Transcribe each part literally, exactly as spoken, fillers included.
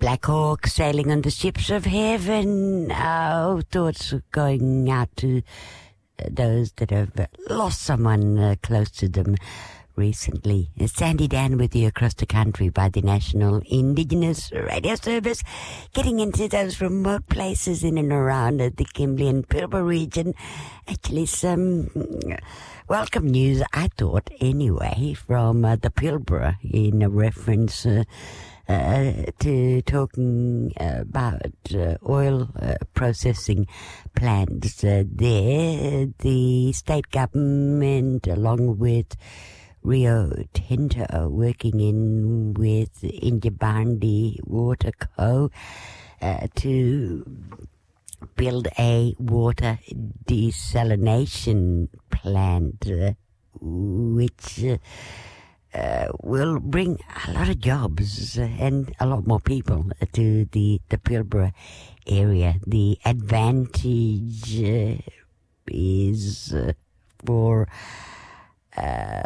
Black Hawk sailing on the ships of heaven. Our thoughts are going out to those that have lost someone uh, close to them recently. Sandy Dan with you across the country by the National Indigenous Radio Service, getting into those remote places in and around uh, the Kimberley and Pilbara region. Actually, some welcome news, I thought, anyway, from uh, the Pilbara in a reference uh, Uh, to talking about uh, oil uh, processing plants uh, there. The state government, along with Rio Tinto, are working in with Injibandi Water Co. Uh, to build a water desalination plant, uh, which Uh, Uh, will bring a lot of jobs and a lot more people to the, the Pilbara area. The advantage uh, is uh, for uh,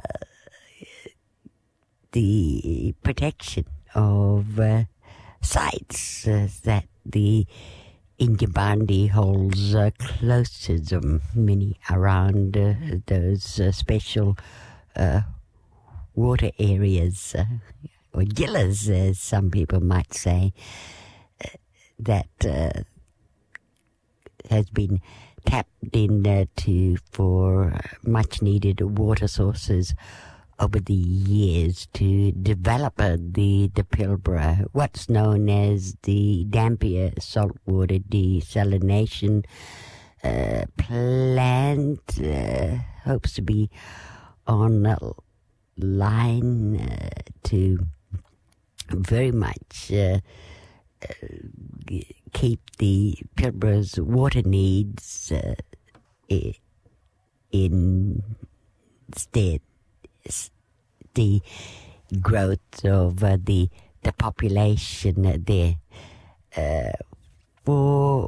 the protection of uh, sites uh, that the Injibandi holds uh, close to them, many around uh, those uh, special uh water areas, uh, or gillas, as some people might say, uh, that uh, has been tapped into for much needed water sources over the years to develop uh, the, the Pilbara, what's known as the Dampier saltwater desalination uh, plant, uh, hopes to be on uh, line uh, to very much uh, uh, keep the Pilbara's water needs uh, in stead. The growth of uh, the the population there. Uh, four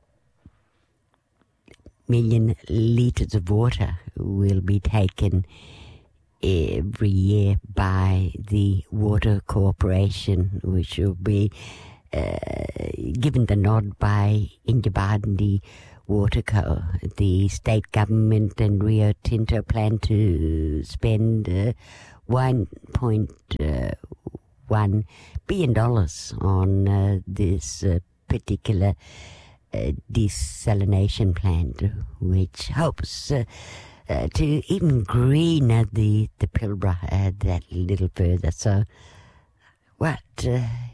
million litres of water will be taken every year by the Water Corporation, which will be uh, given the nod by Injibandi Water Co. The state government and Rio Tinto plan to spend uh, one point one billion dollars on uh, this uh, particular uh, desalination plant, which hopes uh, Uh, to even greener the, the Pilbara uh, that little further. So what uh,